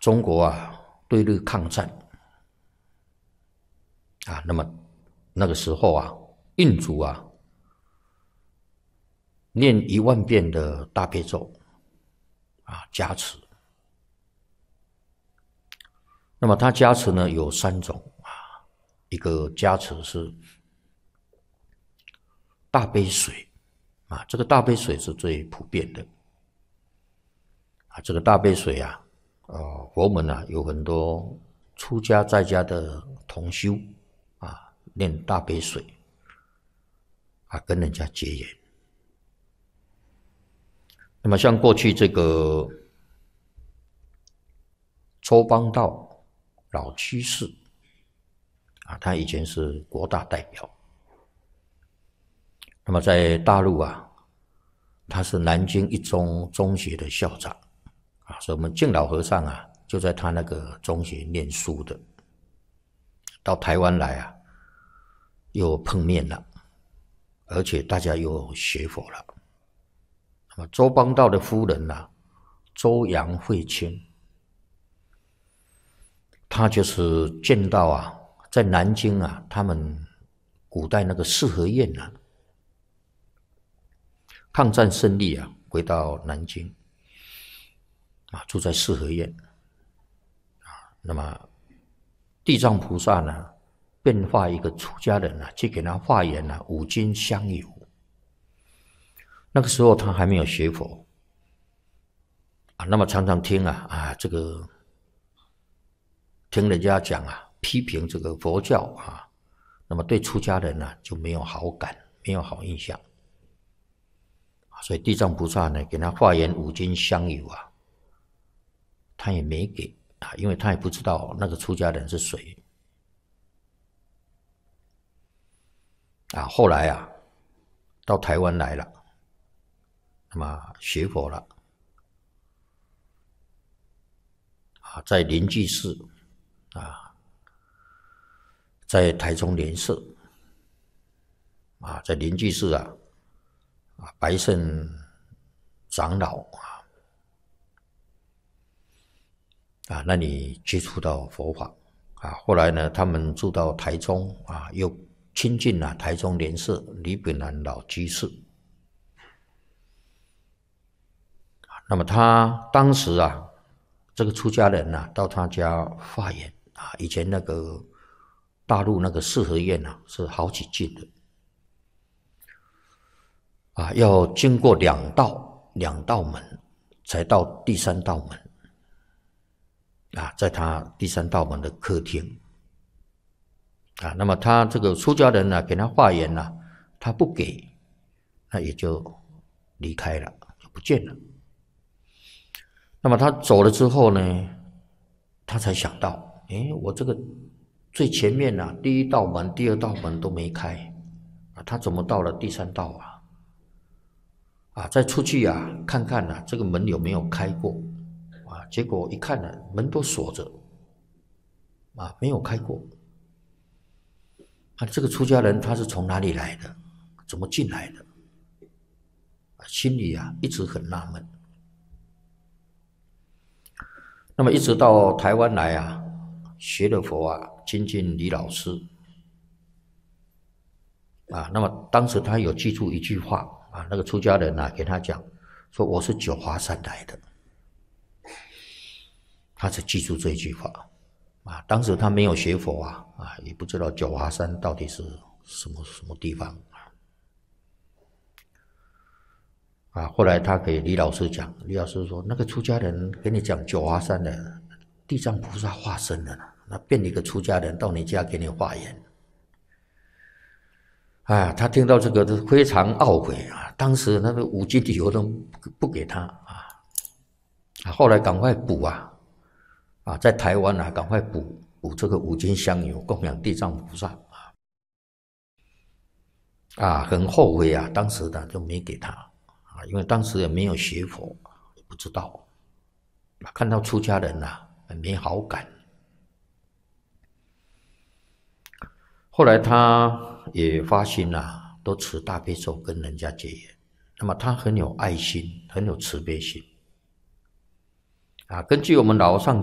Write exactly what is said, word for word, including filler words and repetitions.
中国啊对日抗战啊，那么那个时候啊，印族啊念一万遍的大悲咒啊加持。那么它加持呢有三种啊，一个加持是大悲水啊，这个大悲水是最普遍的啊，这个大悲水啊，呃，佛门啊有很多出家在家的同修啊，念大悲水啊，跟人家结缘。那么像过去这个周邦道老居士啊，他以前是国大代表。那么在大陆啊，他是南京一中中学的校长啊，所以我们敬老和尚啊就在他那个中学念书的。到台湾来啊，又碰面了，而且大家又学佛了。那么周邦道的夫人啊，周杨慧清，他就是见到啊，在南京啊，他们古代那个四合院啊，抗战胜利啊，回到南京啊，住在四合院啊。那么地藏菩萨呢，变化一个出家人啊，去给他化缘啊，五金香油。那个时候他还没有学佛啊，那么常常听啊啊这个。听人家讲啊，批评这个佛教啊，那么对出家人呢、啊、就没有好感，没有好印象，所以地藏菩萨呢给他化缘五斤香油啊，他也没给啊，因为他也不知道那个出家人是谁啊。后来啊，到台湾来了，那么学佛了啊，在灵济寺。啊，在台中莲社啊，在灵济寺啊，啊，白胜长老啊，啊，那里接触到佛法啊。后来呢，他们住到台中啊，又亲近了台中莲社李炳南老居士。那么他当时啊，这个出家人啊，到他家化缘。啊，以前那个大陆那个四合院啊，是好几进的，啊，要经过两道两道门，才到第三道门，啊，在他第三道门的客厅，啊，那么他这个出家人呢、啊，给他化缘呢、啊，他不给，那也就离开了，就不见了。那么他走了之后呢，他才想到。哎，我这个最前面啊，第一道门、第二道门都没开，啊，他怎么到了第三道啊？啊，再出去啊，看看啊，这个门有没有开过？啊，结果一看呢、啊，门都锁着，啊，没有开过。啊，这个出家人他是从哪里来的？怎么进来的？啊，心里啊一直很纳闷。那么一直到台湾来啊。学了佛啊，亲近李老师啊，那么当时他有记住一句话啊，那个出家人啊给他讲说我是九华山来的，他只记住这一句话啊。当时他没有学佛啊，啊也不知道九华山到底是什么什么地方啊。后来他给李老师讲，李老师说那个出家人给你讲九华山的。地藏菩萨化身了，那变一个出家人到你家给你化缘。哎，他听到这个都非常懊悔啊！当时那个五斤油都不给他啊，后来赶快补啊，啊，在台湾啊，赶快补补这个五斤香油供养地藏菩萨啊，啊，很后悔啊，当时呢就没给他啊，因为当时也没有学佛，也不知道，看到出家人啊。没好感，后来他也发心啊，都持大悲咒跟人家结缘。那么他很有爱心，很有慈悲心啊。根据我们老和尚